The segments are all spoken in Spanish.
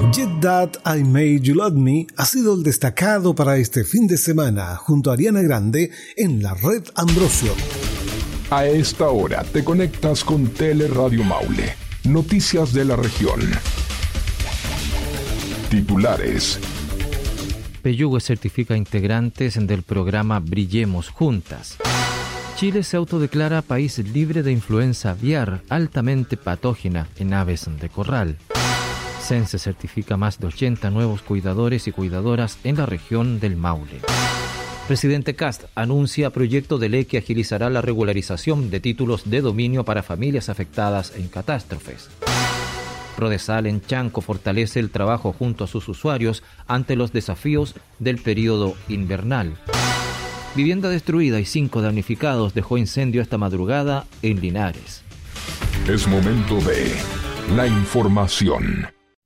Yet That I Made You Love Me ha sido el destacado para este fin de semana junto a Ariana Grande en la Red Ambrosio. A esta hora te conectas con Teleradio Maule. Noticias de la región. Titulares. Peyúgue certifica integrantes del programa Brillemos Juntas. Chile se autodeclara país libre de influenza aviar altamente patógena en aves de corral. Sense certifica más de 80 nuevos cuidadores y cuidadoras en la región del Maule. Presidente Kast anuncia proyecto de ley que agilizará la regularización de títulos de dominio para familias afectadas en catástrofes. Prodesal en Chanco fortalece el trabajo junto a sus usuarios ante los desafíos del periodo invernal. Vivienda destruida y 5 damnificados dejó incendio esta madrugada en Linares. Es momento de la información.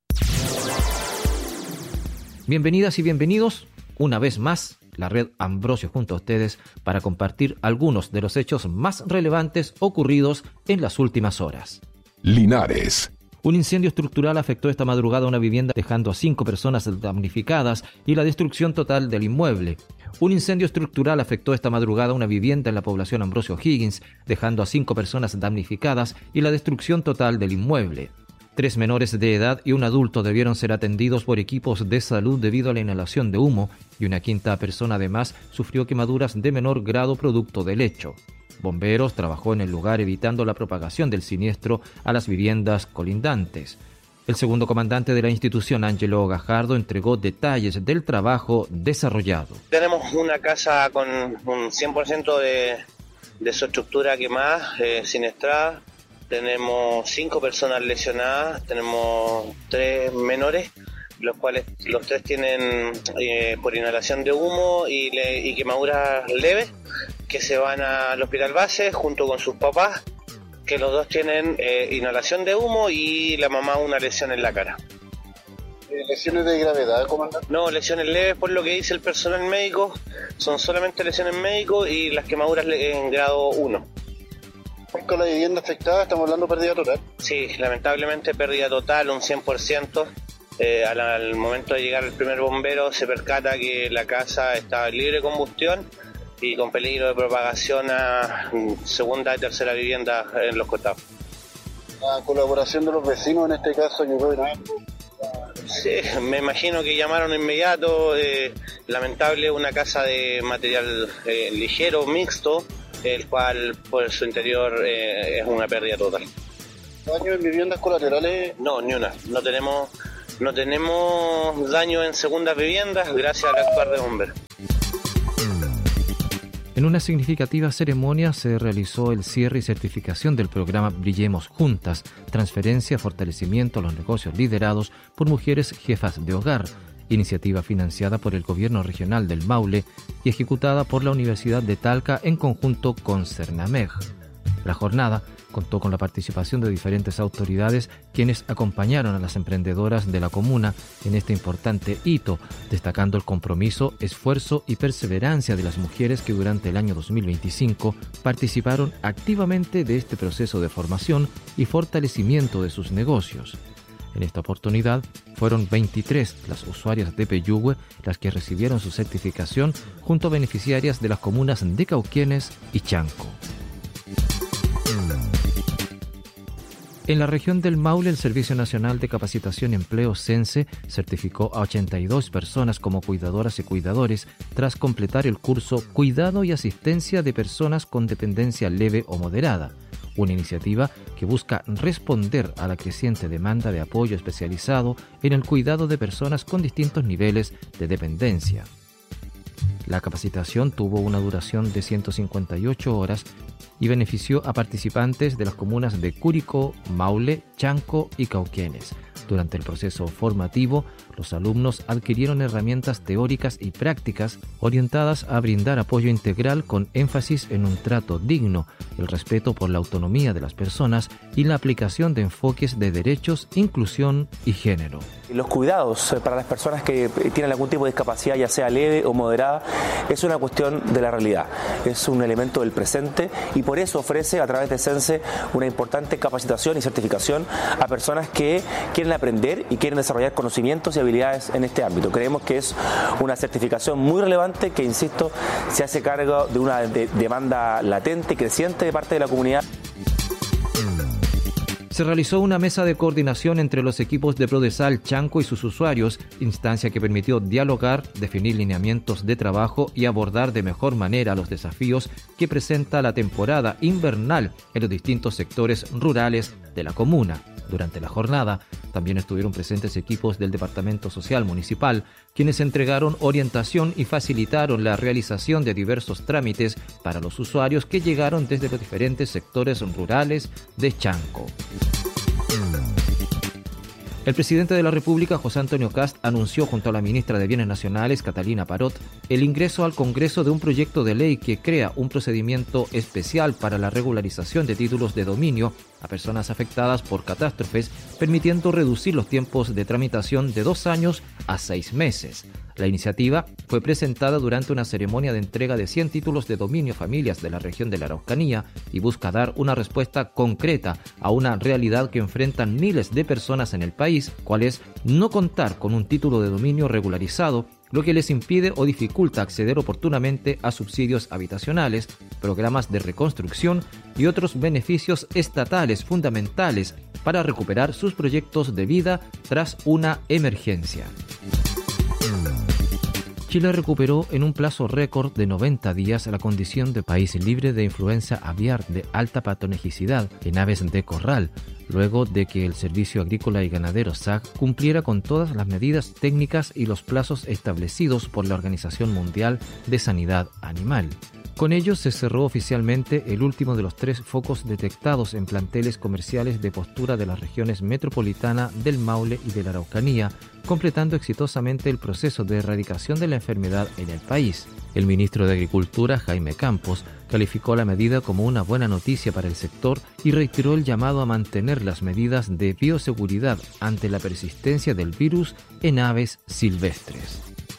Bienvenidas y bienvenidos una vez más la Red Ambrosio junto a ustedes para compartir algunos de los hechos más relevantes ocurridos en las últimas horas. Linares. Un incendio estructural afectó esta madrugada una vivienda dejando a 5 personas damnificadas y la destrucción total del inmueble. Un incendio estructural afectó esta madrugada una vivienda en la población Ambrosio Higgins, dejando a 5 personas damnificadas y la destrucción total del inmueble. 3 menores de edad y un adulto debieron ser atendidos por equipos de salud debido a la inhalación de humo y una quinta persona además sufrió quemaduras de menor grado producto del hecho. Bomberos trabajó en el lugar evitando la propagación del siniestro a las viviendas colindantes. El segundo comandante de la institución, Ángelo Gajardo, entregó detalles del trabajo desarrollado. Tenemos una casa con un 100% de su estructura quemada, siniestrada. Tenemos 5 personas lesionadas, tenemos 3 menores, los cuales los 3 tienen por inhalación de humo y quemaduras leves, que se van al hospital base junto con sus papás, que los 2 tienen inhalación de humo y la mamá una lesión en la cara. ¿Lesiones de gravedad, comandante? No, lesiones leves por lo que dice el personal médico, son solamente lesiones médicos y las quemaduras en grado 1. ¿Con la vivienda afectada estamos hablando de pérdida total? Sí, lamentablemente pérdida total, un 100%. Al momento de llegar el primer bombero se percata que la casa está libre de combustión y con peligro de propagación a segunda y tercera vivienda en los costados. La colaboración de los vecinos en este caso ayudó en algo. Sí, me imagino que llamaron de inmediato. Lamentable, una casa de material ligero, mixto, el cual por su interior es una pérdida total. ¿Daño en viviendas colaterales? No, ni una. No tenemos daño en segundas viviendas gracias al actuar de bomberos. En una significativa ceremonia se realizó el cierre y certificación del programa Brillemos Juntas, transferencia, fortalecimiento a los negocios liderados por mujeres jefas de hogar, iniciativa financiada por el Gobierno Regional del Maule y ejecutada por la Universidad de Talca en conjunto con Cernameg. La jornada contó con la participación de diferentes autoridades quienes acompañaron a las emprendedoras de la comuna en este importante hito, destacando el compromiso, esfuerzo y perseverancia de las mujeres que durante el año 2025 participaron activamente de este proceso de formación y fortalecimiento de sus negocios. En esta oportunidad fueron 23 las usuarias de Peyúgue las que recibieron su certificación junto a beneficiarias de las comunas de Cauquenes y Chanco. En la región del Maule, el Servicio Nacional de Capacitación y Empleo Sense certificó a 82 personas como cuidadoras y cuidadores tras completar el curso Cuidado y Asistencia de Personas con Dependencia Leve o Moderada, una iniciativa que busca responder a la creciente demanda de apoyo especializado en el cuidado de personas con distintos niveles de dependencia. La capacitación tuvo una duración de 158 horas y benefició a participantes de las comunas de Curicó, Maule, Chanco y Cauquenes. Durante el proceso formativo, los alumnos adquirieron herramientas teóricas y prácticas orientadas a brindar apoyo integral con énfasis en un trato digno, el respeto por la autonomía de las personas y la aplicación de enfoques de derechos, inclusión y género. Los cuidados para las personas que tienen algún tipo de discapacidad, ya sea leve o moderada, es una cuestión de la realidad, es un elemento del presente y por eso ofrece a través de Sense una importante capacitación y certificación a personas que quieren aprender y quieren desarrollar conocimientos y habilidades en este ámbito. Creemos que es una certificación muy relevante que, insisto, se hace cargo de una demanda latente y creciente de parte de la comunidad. Se realizó una mesa de coordinación entre los equipos de Prodesal Chanco y sus usuarios, instancia que permitió dialogar, definir lineamientos de trabajo y abordar de mejor manera los desafíos que presenta la temporada invernal en los distintos sectores rurales de la comuna. Durante la jornada también estuvieron presentes equipos del Departamento Social Municipal, quienes entregaron orientación y facilitaron la realización de diversos trámites para los usuarios que llegaron desde los diferentes sectores rurales de Chanco. El presidente de la República, José Antonio Kast, anunció junto a la ministra de Bienes Nacionales, Catalina Parot, el ingreso al Congreso de un proyecto de ley que crea un procedimiento especial para la regularización de títulos de dominio a personas afectadas por catástrofes, permitiendo reducir los tiempos de tramitación de 2 años a 6 meses. La iniciativa fue presentada durante una ceremonia de entrega de 100 títulos de dominio a familias de la región de la Araucanía y busca dar una respuesta concreta a una realidad que enfrentan miles de personas en el país, cual es no contar con un título de dominio regularizado, lo que les impide o dificulta acceder oportunamente a subsidios habitacionales, programas de reconstrucción y otros beneficios estatales fundamentales para recuperar sus proyectos de vida tras una emergencia. Chile recuperó en un plazo récord de 90 días la condición de país libre de influenza aviar de alta patogenicidad en aves de corral, luego de que el Servicio Agrícola y Ganadero SAG cumpliera con todas las medidas técnicas y los plazos establecidos por la Organización Mundial de Sanidad Animal. Con ello se cerró oficialmente el último de los 3 focos detectados en planteles comerciales de postura de las regiones metropolitana del Maule y de la Araucanía, completando exitosamente el proceso de erradicación de la enfermedad en el país. El ministro de Agricultura, Jaime Campos, calificó la medida como una buena noticia para el sector y reiteró el llamado a mantener las medidas de bioseguridad ante la persistencia del virus en aves silvestres.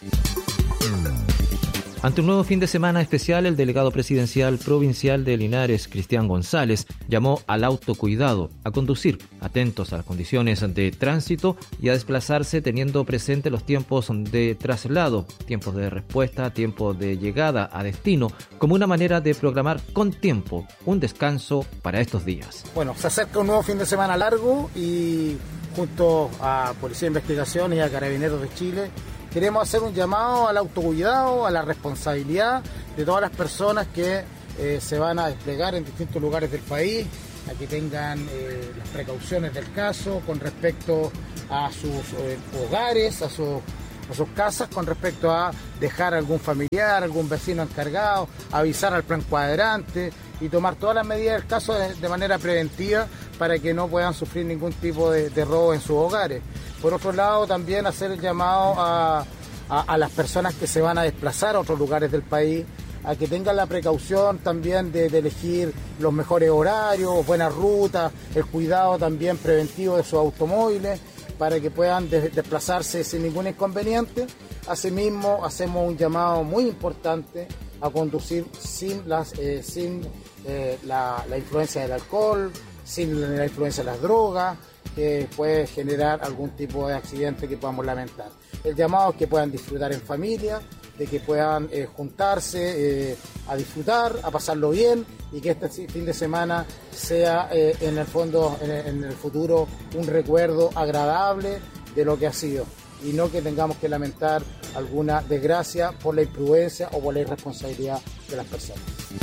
Ante un nuevo fin de semana especial, el delegado presidencial provincial de Linares, Cristian González, llamó al autocuidado, a conducir atentos a las condiciones de tránsito y a desplazarse teniendo presente los tiempos de traslado, tiempos de respuesta, tiempos de llegada a destino, como una manera de programar con tiempo un descanso para estos días. Bueno, se acerca un nuevo fin de semana largo y junto a Policía de Investigación y a Carabineros de Chile, queremos hacer un llamado al autocuidado, a la responsabilidad de todas las personas que se van a desplegar en distintos lugares del país, a que tengan las precauciones del caso con respecto a sus hogares, a sus casas, con respecto a dejar a algún familiar, algún vecino encargado, avisar al plan cuadrante y tomar todas las medidas del caso de manera preventiva para que no puedan sufrir ningún tipo de robo en sus hogares. Por otro lado, también hacer el llamado a las personas que se van a desplazar a otros lugares del país, a que tengan la precaución también de elegir los mejores horarios, buenas rutas, el cuidado también preventivo de sus automóviles, para que puedan desplazarse sin ningún inconveniente. Asimismo, hacemos un llamado muy importante a conducir sin la influencia del alcohol, sin la influencia de las drogas, que puede generar algún tipo de accidente que podamos lamentar. El llamado es que puedan disfrutar en familia, de que puedan juntarse a disfrutar, a pasarlo bien y que este fin de semana sea en el fondo, en el futuro, un recuerdo agradable de lo que ha sido y no que tengamos que lamentar alguna desgracia por la imprudencia o por la irresponsabilidad de las personas.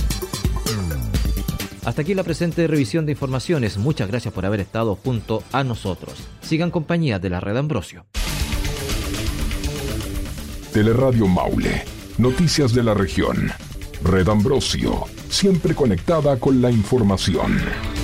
Hasta aquí la presente revisión de informaciones. Muchas gracias por haber estado junto a nosotros. Sigan compañía de la Red Ambrosio. Teleradio Maule. Noticias de la región. Red Ambrosio. Siempre conectada con la información.